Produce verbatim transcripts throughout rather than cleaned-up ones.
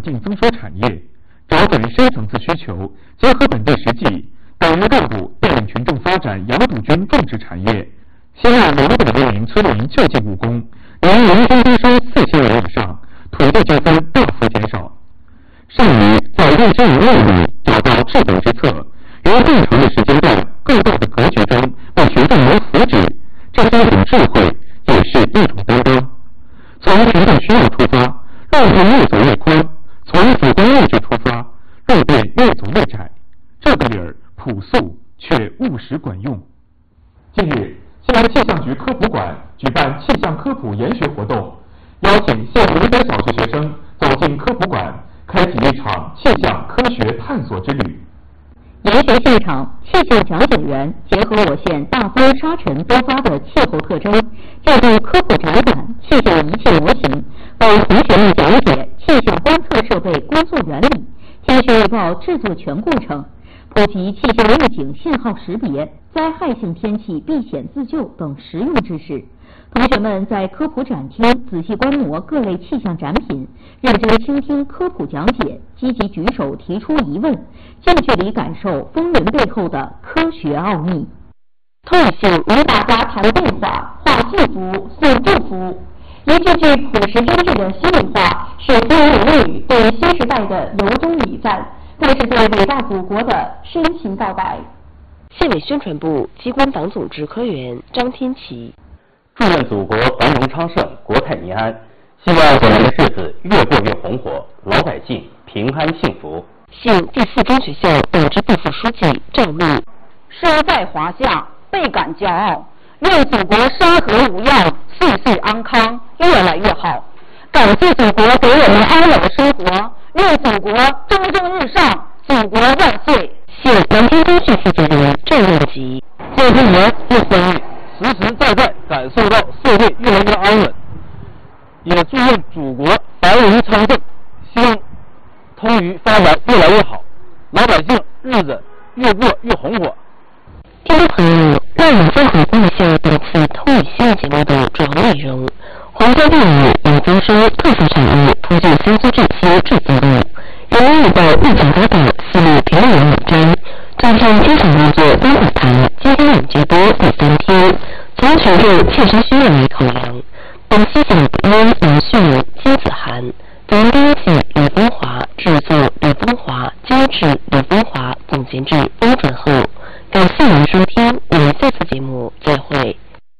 进增收产业，找准深层次需求，结合本地实际，党员干部带领群众发展杨杜鹃种植产业，先让每百多名村民就近务工，年人均增收四千元以上，土地纠纷大幅减少。上于在认真营业里找到治本之策，于更长的时间段、更大的格局中为群众谋福祉，这是一种智慧，也是一种担当。从群众需要出发，路便越走越宽；从主观意志出发，路便越走越窄。这个理儿朴素却务实管用。近日，西南气象局科普馆举办气象科普研学活动，邀请县五百小学学生走进科普馆，开启一场气象科学探索之旅。 研学现场，气象讲解员结合我县大风沙尘多发的气候特征，借助科普展览、气象仪器模型，为同学们讲解气象观测设备工作原理、天气预报制作全过程，普及气象预警信号识别、灾害性天气避险自救等实用知识。同学们在科普展厅仔细观摩各类气象展品，认真倾听科普讲解，积极举手提出疑问，近距离感受风云背后的科学奥秘。透秀与大家谈对话，话幸福，送祝福。一句句朴实真挚的心里话，是风言风语对新时代的由衷礼赞，更是对伟大祖国的深情告白。 县委宣传部机关党总支科员张天琪。 祝愿祖国繁荣昌盛，国泰民安。希望我们的日子越过越红火，老百姓平安幸福。 县第四中学校党支部副书记赵露。 生在华夏，倍感骄傲。愿祖国山河无恙，岁岁安康，越来越好。感谢祖国给我们安稳的生活，愿祖国蒸蒸日上，祖国万岁。 县南天中学负责人郑亮吉。 过去年又参与，实实在在感受到社会越来越安稳，也祝愿祖国繁荣昌盛，希望通衢发展越来越好，老百姓日子越过越红火。 听众朋友，让我们综合观一下本次通语新闻节目的主要内容。皇家电影有增收特色产业普及三苏这期这节目，人民日报日常播报系列评论员网站，站上经常工作观访台今天晚接播第三天，从群众切身需要来考量。本期节目播音王迅、金子涵，总编辑李风华，制作李风华，监制李风华，总监制欧准后。感谢您收听，我们下次节目再会。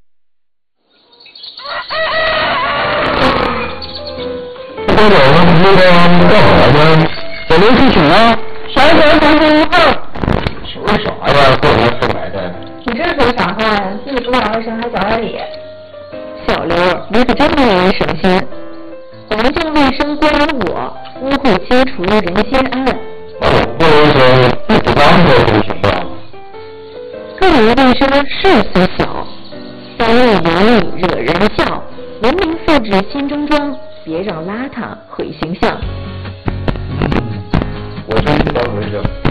这个那个干啥来着？小刘去请啊！ 啥时候能一份？ 说啥呀？过来说来的。 你这说啥话呀？自己主打卫生还讲讲理。 小刘，你可真不人省心。环境卫生归于我，屋后清除人先安。 哦，不卫生不不干的什么情况？ 个人卫生事虽小，但又容易惹人笑。文明素质新中装，别让邋遢毁形象。 我真不当卫生。